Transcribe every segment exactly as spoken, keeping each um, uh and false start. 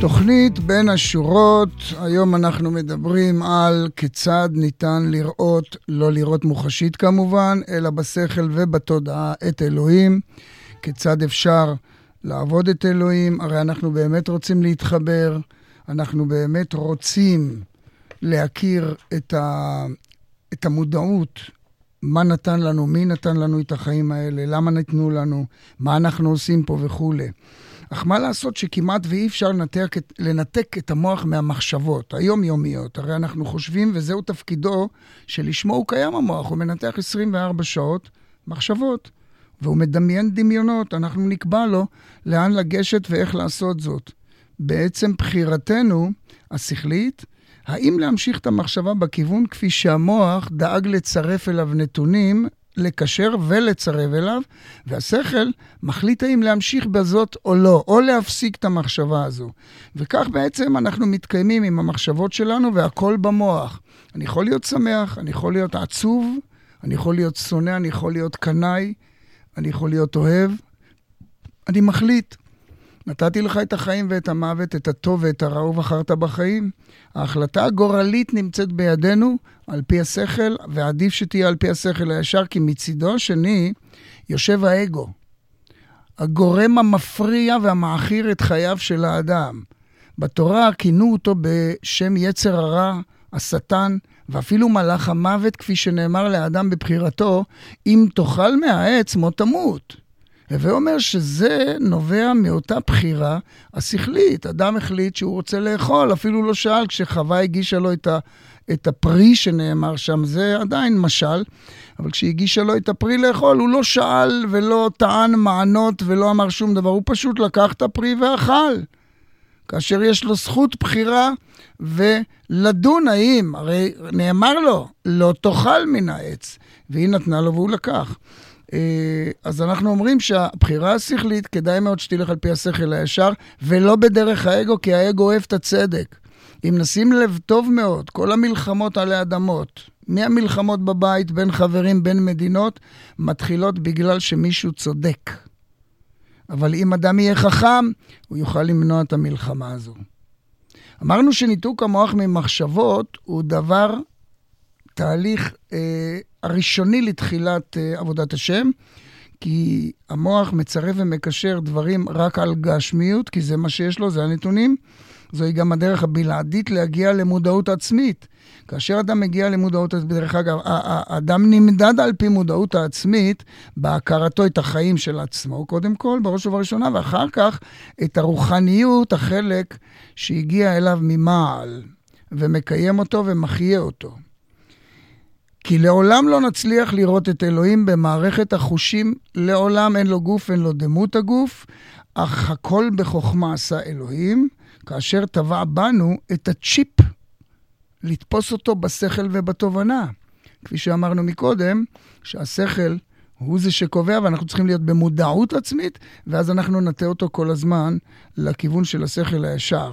תוכנית בין השורות, היום אנחנו מדברים על כיצד ניתן לראות, לא לראות מוחשית כמובן, אלא בשכל ובתודעה את אלוהים, כיצד אפשר לעבוד את אלוהים, הרי אנחנו באמת רוצים להתחבר, אנחנו באמת רוצים להכיר את, ה, את המודעות, מה נתן לנו, מי נתן לנו את החיים האלה, למה נתנו לנו, מה אנחנו עושים פה וכו'. אך מה לעשות שכמעט ואי אפשר לנתק, לנתק את המוח מהמחשבות, היומיומיות. הרי אנחנו חושבים, וזהו תפקידו, שלשמו הוא קיים המוח, הוא מנתח עשרים וארבע שעות מחשבות, והוא מדמיין דמיונות, אנחנו נקבע לו לאן לגשת ואיך לעשות זאת. בעצם בחירתנו השכלית, האם להמשיך את המחשבה בכיוון כפי שהמוח דאג לצרף אליו נתונים, לקשר ולצרב אליו, והשכל מחליט האם להמשיך בזאת או לא, או להפסיק את המחשבה הזו. וכך בעצם אנחנו מתקיימים עם המחשבות שלנו והכל במוח. אני יכול להיות שמח, אני יכול להיות עצוב, אני יכול להיות שונא, אני יכול להיות קנאי, אני יכול להיות אוהב. אני מחליט. נתתי לך את החיים ואת המוות, את הטוב ואת הרע ובחרת בחיים. ההחלטה הגורלית נמצאת בידינו על פי השכל, ועדיף שתהיה על פי השכל הישר, כי מצידו השני יושב האגו. הגורם המפריע והמאחיר את חייו של האדם. בתורה כינו אותו בשם יצר הרע, השטן, ואפילו מלאך המוות, כפי שנאמר לאדם בבחירתו, אם תאכל מהעץ מות תמות. ואומר שזה נובע מאותה בחירה השכלית. אדם החליט שהוא רוצה לאכול, אפילו לא שאל, כשחווה הגישה לו את, ה, את הפרי שנאמר שם, זה עדיין משל, אבל כשהגישה לו את הפרי לאכול, הוא לא שאל ולא טען מענות ולא אמר שום דבר, הוא פשוט לקח את הפרי ואכל. כאשר יש לו זכות בחירה ולדון האם, הרי נאמר לו, לא תאכל מן העץ, והיא נתנה לו והוא לקח. אז אנחנו אומרים שהבחירה השכלית כדאי מאוד שתלך על פי השכל הישר, ולא בדרך האגו, כי האגו אוהב את הצדק. אם נשים לב טוב מאוד, כל המלחמות על האדמות, מהמלחמות בבית, בין חברים, בין מדינות, מתחילות בגלל שמישהו צודק. אבל אם אדם יהיה חכם, הוא יוכל למנוע את המלחמה הזו. אמרנו שניתוק המוח ממחשבות הוא דבר, תהליך אה, הראשוני לתחילת אה, עבודת השם, כי המוח מצרף ומקשר דברים רק על גשמיות, כי זה מה שיש לו, זה הנתונים. זוהי גם הדרך הבלעדית להגיע למודעות עצמית. כאשר אדם מגיע למודעות, בדרך אגב, האדם נמדד על פי מודעות העצמית, בהכרתו את החיים של עצמו, קודם כל, בראש ובראשונה, ואחר כך את הרוחניות, החלק שהגיע אליו ממעל, ומקיים אותו ומחיה אותו. כי לעולם לא נצליח לראות את אלוהים במערכת החושים, לעולם אין לו גוף, אין לו דמות הגוף, אך הכל בחוכמה עשה אלוהים, כאשר טבע בנו את הצ'יפ, לתפוס אותו בשכל ובתובנה. כפי שאמרנו מקודם, שהשכל הוא זה שקובע, ואנחנו צריכים להיות במודעות עצמית, ואז אנחנו נטה אותו כל הזמן לכיוון של השכל הישר.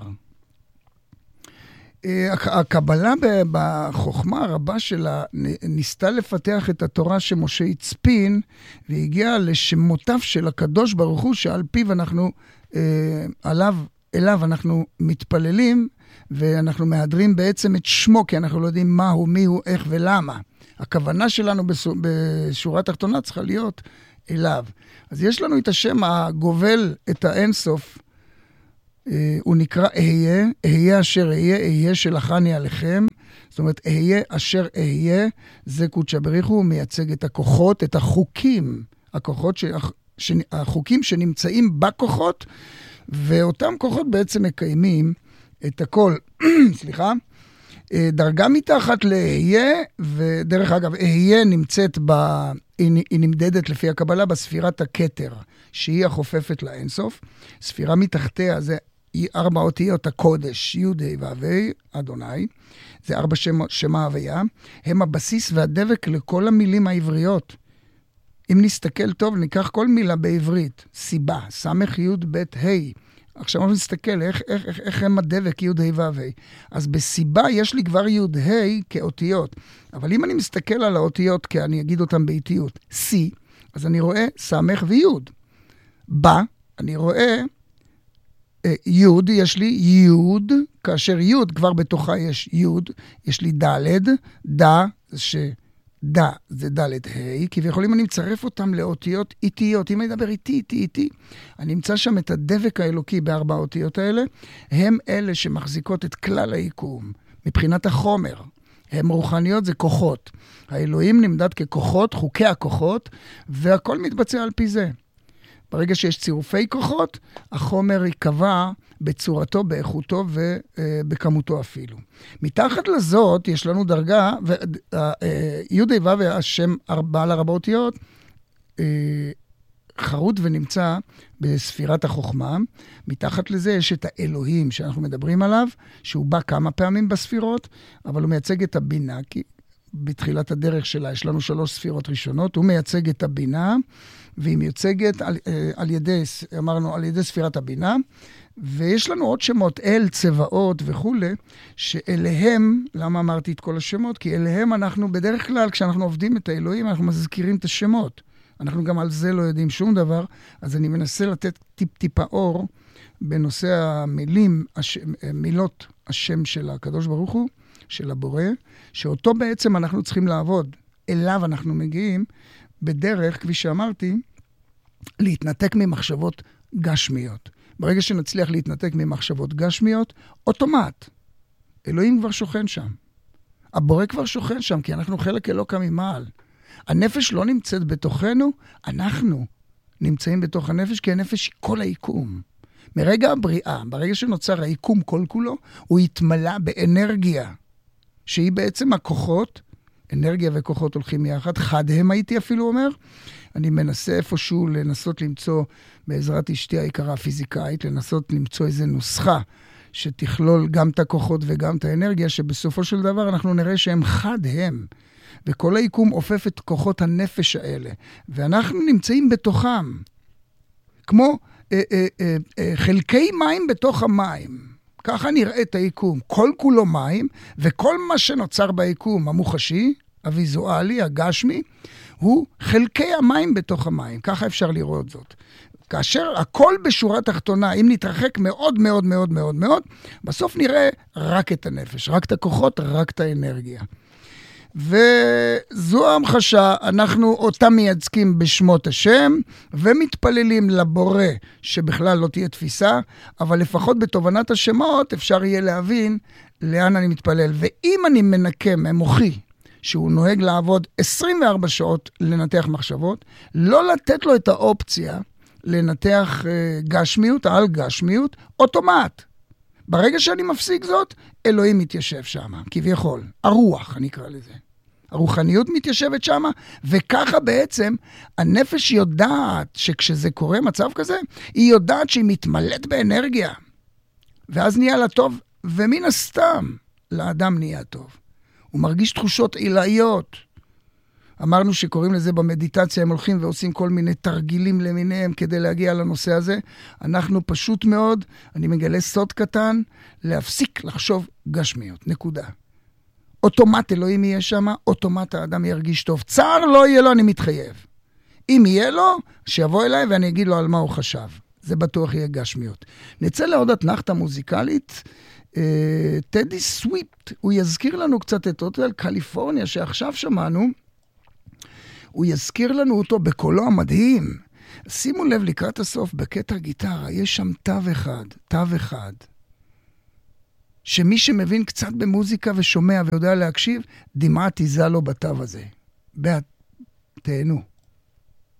הקבלה בחוכמה הרבה שלה ניסתה לפתח את התורה שמשה הצפין, והגיעה לשמותיו של הקדוש ברוך הוא, שעל פיו אנחנו, עליו, אליו אנחנו מתפללים, ואנחנו מהדרים בעצם את שמו, כי אנחנו לא יודעים מה הוא, מי הוא, איך ולמה. הכוונה שלנו בשורה התחתונה צריכה להיות אליו. אז יש לנו את השם הגובל את האינסוף, הוא נקרא אהיה, אהיה אשר אהיה, אהיה שלחני עליכם. זאת אומרת, אהיה אשר אהיה, זה קודשא בריך הוא מייצג את הכוחות, את החוקים, הכוחות ש... ש... החוקים שנמצאים בכוחות, ואותם כוחות בעצם מקיימים את הכל. סליחה. דרגה מתחת לאהיה, ודרך אגב, אהיה נמצאת ב... היא נמדדת לפי הקבלה בספירת הכתר, שהיא החופפת לאינסוף. ספירה מתחתיה זה ארבע אותיות הקודש, י' ה' ו' ה', אדוני. זה ארבע שמה הוויה. הם הבסיס והדבק לכל המילים העבריות. אם נסתכל טוב, ניקח כל מילה בעברית. סיבה, סמך י' ב' ה'. עכשיו אנחנו נסתכל איך, איך, איך, איך הם הדבק י' ה' ו' ה'. אז בסיבה יש לי כבר י' ה' כאותיות. אבל אם אני מסתכל על האותיות, כי אני אגיד אותם באיטיות, סי, אז אני רואה סמך וי'. בה, אני רואה יוד, יש לי יוד, כאשר יוד, כבר בתוכה יש יוד, יש לי דלת, דה, שדה זה דלת ה', כביכול אם אני מצרף אותם לאותיות איטיות, אם אני אדבר איטי, איטי, איטי, אני אמצא שם את הדבק האלוקי בארבע האותיות האלה, הם אלה שמחזיקות את כלל היקום, מבחינת החומר. הם רוחניות, זה כוחות. האלוהים נמדד ככוחות, חוקי הכוחות, והכל מתבצע על פי זה. ברגע שיש צירופי כוחות, החומר יקבע בצורתו, באיכותו ובכמותו אפילו. מתחת לזאת יש לנו דרגה, ויהודי וו השם בעל ארבע אותיות, חרוט ונמצא בספירת החוכמה. מתחת לזה יש את האלוהים שאנחנו מדברים עליו, שהוא בא כמה פעמים בספירות, אבל הוא מייצג את הבינה, כי בתחילת הדרך שלה יש לנו שלוש ספירות ראשונות, הוא מייצג את הבינה, והיא מיוצגת על, על ידי, אמרנו, על ידי ספירת הבינה, ויש לנו עוד שמות, אל, צבאות וכו', שאליהם, למה אמרתי את כל השמות? כי אליהם אנחנו בדרך כלל, כשאנחנו עובדים את האלוהים, אנחנו מזכירים את השמות. אנחנו גם על זה לא יודעים שום דבר, אז אני מנסה לתת טיפ-טיפה אור בנושא המילים, הש, מילות השם של הקדוש ברוך הוא, של הבורא, שאותו בעצם אנחנו צריכים לעבוד. אליו אנחנו מגיעים בדרך, כפי שאמרתי, להתנתק ממחשבות גשמיות. ברגע שנצליח להתנתק ממחשבות גשמיות, אוטומט. אלוהים כבר שוכן שם. הבורא כבר שוכן שם, כי אנחנו חלק אלוקא ממעל. הנפש לא נמצאת בתוכנו, אנחנו נמצאים בתוך הנפש, כי הנפש היא כל היקום. מרגע הבריאה, ברגע שנוצר היקום כל כולו, הוא יתמלא באנרגיה, שהיא בעצם הכוחות, אנרגיה וכוחות הולכים יחד, חד הם הייתי אפילו אומר, אני מנסה איפשהו לנסות למצוא, בעזרת אשתי היקרה הפיזיקאית, לנסות למצוא איזו נוסחה, שתכלול גם את הכוחות וגם את האנרגיה, שבסופו של דבר אנחנו נראה שהם חד הם, וכל היקום עופף את כוחות הנפש האלה, ואנחנו נמצאים בתוכם, כמו אה, אה, אה, אה, חלקי מים בתוך המים. ככה נראה את היקום, כל כולו מים, וכל מה שנוצר ביקום, המוחשי, הוויזואלי, הגשמי, הוא חלקי המים בתוך המים. ככה אפשר לראות זאת. כאשר הכל בשורה תחתונה, אם נתרחק מאוד מאוד מאוד מאוד מאוד, בסוף נראה רק את הנפש, רק את הכוחות, רק את האנרגיה. וזו ההמחשה, אנחנו אותה מייצגים בשמות השם, ומתפללים לבורא שבכלל לא תהיה תפיסה, אבל לפחות בתובנת השמות אפשר יהיה להבין לאן אני מתפלל. ואם אני מנקה ממוחי, שהוא נוהג לעבוד עשרים וארבע שעות לנתח מחשבות, לא לתת לו את האופציה לנתח גשמיות, על גשמיות, אוטומט. ברגע שאני מפסיק זאת, אלוהים מתיישב שם, כביכול. הרוח, אני אקרא לזה. הרוחניות מתיישבת שם, וככה בעצם הנפש יודעת שכשזה קורה מצב כזה, היא יודעת שהיא מתמלאת באנרגיה. ואז נהיה לה טוב, ומן הסתם לאדם נהיה טוב. הוא מרגיש תחושות עילאיות. אמרנו שקוראים לזה במדיטציה, הם הולכים ועושים כל מיני תרגילים למיניהם כדי להגיע לנושא הזה. אנחנו פשוט מאוד, אני מגלה סוד קטן, להפסיק לחשוב גשמיות, נקודה. אוטומט אלוהים יהיה שם, אוטומט האדם ירגיש טוב. צער לא יהיה לו, אני מתחייב. אם יהיה לו, שיבוא אליי ואני אגיד לו על מה הוא חשב. זה בטוח יהיה גשמיות. נצא לעוד התנחתה מוזיקלית, אה, טדי סוויפט, הוא יזכיר לנו קצת את הוטל קליפורניה שעכשיו שמענו, הוא יזכיר לנו אותו בקולו המדהים. שימו לב לקראת הסוף, בקטע גיטרה, יש שם תו אחד, תו אחד. שמי שמבין קצת במוזיקה ושומע ויודע להקשיב, דמעה תיזה לו בתו הזה. תהנו.